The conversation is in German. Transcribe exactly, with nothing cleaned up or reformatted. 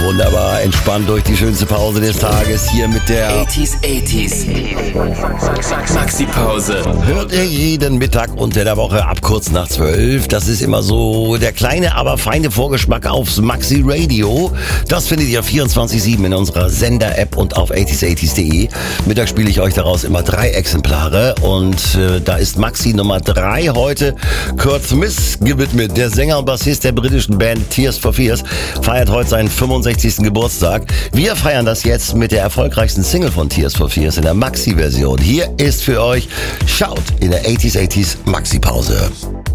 Wunderbar, entspannt durch die schönste Pause des Tages hier mit der achtziger, achtziger. Maxi-Pause. Hört ihr jeden Mittag unter der Woche ab kurz nach zwölf. Das ist immer so der kleine, aber feine Vorgeschmack aufs Maxi Radio. Das findet ihr vierundzwanzig sieben in unserer Sender-App und auf achtziger achtziger punkt de. Mittag spiele ich euch daraus immer drei Exemplare und äh, da ist Maxi Nummer drei heute Kurt Smith gewidmet. Der Sänger und Bassist der britischen Band Tears for Fears feiert heute seinen fünfundsechzigsten Geburtstag. Wir feiern das jetzt mit der erfolgreichsten Single von Tears for Fears in der Maxi-Version. Hier ist für euch Shout in der achtziger achtziger Maxi-Pause.